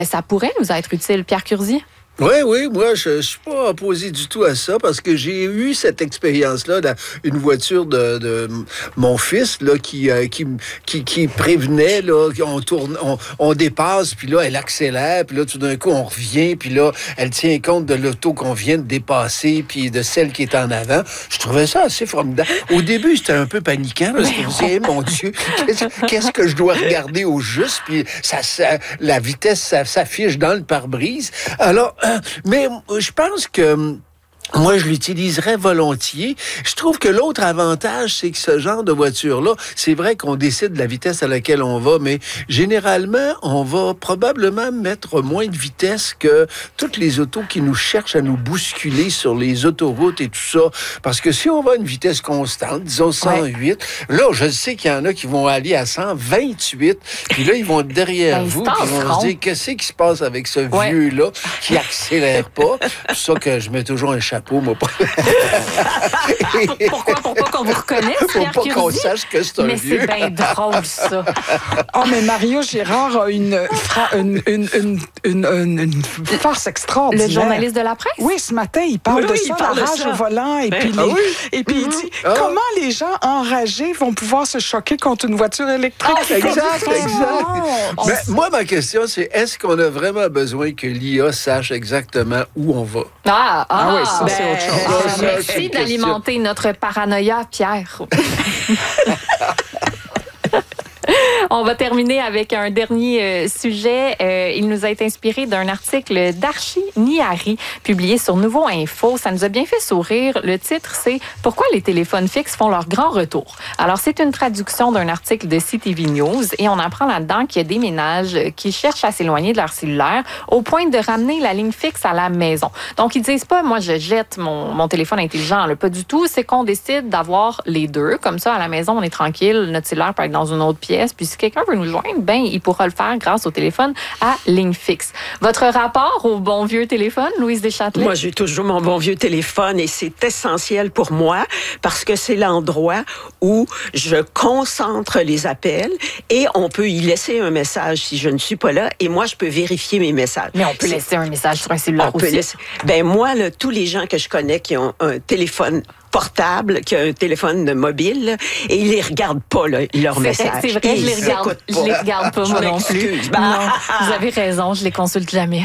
Ça pourrait nous être utile, Pierre Curzi? Oui, moi, je suis pas opposé du tout à ça parce que j'ai eu cette expérience-là d'une voiture de mon fils là qui prévenait là, on dépasse, puis là elle accélère, puis là tout d'un coup on revient, puis là elle tient compte de l'auto qu'on vient de dépasser, puis de celle qui est en avant. Je trouvais ça assez formidable. Au début, c'était un peu paniquant parce que je me disais, mon Dieu, qu'est-ce que je dois regarder au juste, puis la vitesse s'affiche dans le pare-brise. Alors mais je pense que moi, je l'utiliserais volontiers. Je trouve que l'autre avantage, c'est que ce genre de voiture-là, c'est vrai qu'on décide de la vitesse à laquelle on va, mais généralement, on va probablement mettre moins de vitesse que toutes les autos qui nous cherchent à nous bousculer sur les autoroutes et tout ça. Parce que si on va à une vitesse constante, disons 108, là, je sais qu'il y en a qui vont aller à 128, puis là, ils vont être derrière vous, puis ils vont se dire, qu'est-ce qui se passe avec ce vieux-là qui accélère pas? C'est ça que je mets toujours un chapeau. Moi. Pourquoi qu'on vous reconnaisse, Faut pas qu'on sache que c'est un vieux. Mais c'est bien drôle, ça. Oh, mais Mario Girard a une farce extraordinaire. Le journaliste de la presse? Oui, ce matin, il parle de ça, la rage au volant. Et puis, il dit, comment les gens enragés vont pouvoir se choquer contre une voiture électrique? Exact. Mais moi, ma question, c'est est-ce qu'on a vraiment besoin que l'IA sache exactement où on va? Oui, ça, c'est autre chose. Merci d'alimenter notre paranoïa, Pierre. On va terminer avec un dernier sujet. Il nous a été inspiré d'un article d'Archie Niari, publié sur Nouveau Info. Ça nous a bien fait sourire. Le titre, c'est « Pourquoi les téléphones fixes font leur grand retour ». Alors, c'est une traduction d'un article de CTV News et on apprend là-dedans qu'il y a des ménages qui cherchent à s'éloigner de leur cellulaire au point de ramener la ligne fixe à la maison. Donc, ils disent pas « Moi, je jette mon téléphone intelligent ». Pas du tout. C'est qu'on décide d'avoir les deux. Comme ça, à la maison, on est tranquille. Notre cellulaire peut être dans une autre pièce. Puis si quelqu'un veut nous joindre, ben il pourra le faire grâce au téléphone à ligne fixe. Votre rapport au bon vieux téléphone, Louise Deschâtelet? Moi, j'ai toujours mon bon vieux téléphone et c'est essentiel pour moi parce que c'est l'endroit où je concentre les appels et on peut y laisser un message si je ne suis pas là et moi, je peux vérifier mes messages. Mais on peut laisser un message sur un cellulaire aussi. Ben moi, là, tous les gens que je connais qui ont un téléphone portable, qui a un téléphone mobile, et ils les regardent pas, là, leurs messages. C'est vrai, je les regarde pas, moi non plus. Non, vous avez raison, je les consulte jamais.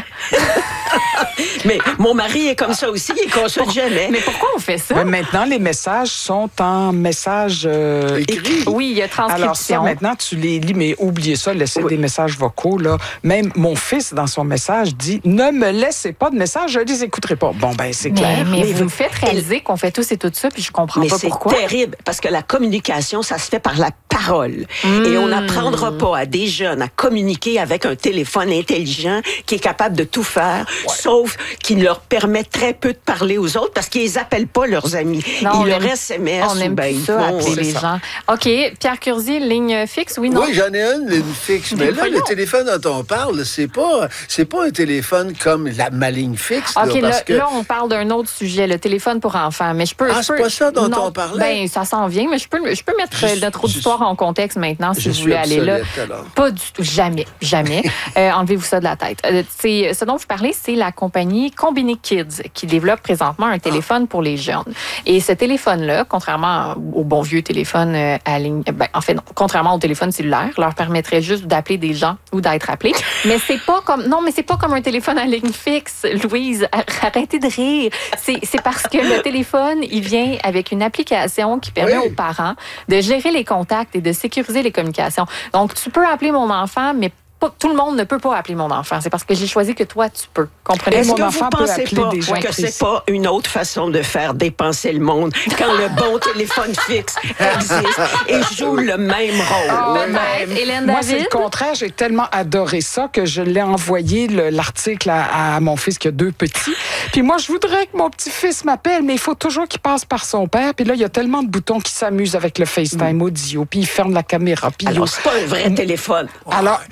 Mais mon mari est comme ça aussi, il consulte jamais. Mais pourquoi on fait ça? Mais maintenant, les messages sont en message écrit. Oui, il y a transcription. Alors ça, maintenant, tu les lis, mais oubliez ça, laissez des messages vocaux, là. Même mon fils, dans son message, dit « Ne me laissez pas de messages, je les écouterai pas. » Bon, ben c'est clair. Mais vous me faites réaliser qu'on fait tous et tout ça, puis je comprends pas pourquoi. Mais c'est terrible, parce que la communication, ça se fait par la parole. Et on n'apprendra pas à des jeunes à communiquer avec un téléphone intelligent qui est capable de tout faire, sauf qu'il leur permet très peu de parler aux autres, parce qu'ils les appellent pas leurs amis. Non, ils leur SMS. On aime plus ça, appeler les gens. OK. Pierre Curzi, ligne fixe, oui, non? Oui, j'en ai une ligne fixe. Mais là, le téléphone dont on parle, c'est pas un téléphone comme ma ligne fixe. OK, là, là, on parle d'un autre sujet, le téléphone pour enfants. Mais c'est pas ça dont on parlait? Ben, ça s'en vient, mais je peux mettre notre auditoire en contexte maintenant, si vous voulez aller là. Alors. Pas du tout. Jamais. Enlevez-vous ça de la tête. Ce dont vous parlez, c'est la compagnie Combini Kids qui développe présentement un téléphone pour les jeunes. Et ce téléphone-là, contrairement au bon vieux téléphone à ligne... contrairement au téléphone cellulaire, leur permettrait juste d'appeler des gens ou d'être appelé. Mais c'est pas comme un téléphone à ligne fixe, Louise. Arrêtez de rire. C'est parce que le téléphone, il vient avec une application qui permet aux parents de gérer les contacts et de sécuriser les communications. Donc, tu peux appeler mon enfant, mais tout le monde ne peut pas appeler mon enfant. C'est parce que j'ai choisi que toi, tu peux. Comprenez? Est-ce mon que enfant vous pensez peut appeler pas que c'est pas une autre façon de faire dépenser le monde quand le bon téléphone fixe existe et joue le même rôle? Hélène Moi, David? c'est le contraire. J'ai tellement adoré ça que je l'ai envoyé l'article à mon fils qui a 2 petits. Puis moi, je voudrais que mon petit-fils m'appelle, mais il faut toujours qu'il passe par son père. Puis là, il y a tellement de boutons qui s'amusent avec le FaceTime audio, puis il ferme la caméra. Puis alors, c'est pas un vrai téléphone. Alors, l'autre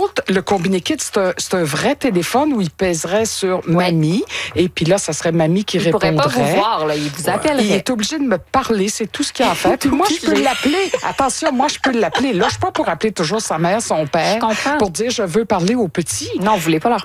contre, le Communicate, c'est un vrai téléphone où il pèserait sur mamie. Et puis là, ça serait mamie qui répondrait. Il pourrait pas vous voir, là. Il vous appellerait. Il est obligé de me parler. C'est tout ce qu'il a à faire. Puis moi, je peux l'appeler. Attention, moi, je peux l'appeler. Là, je suis pas pour appeler toujours sa mère, son père. Je comprends. Pour dire, je veux parler au petit. Non, vous voulez pas leur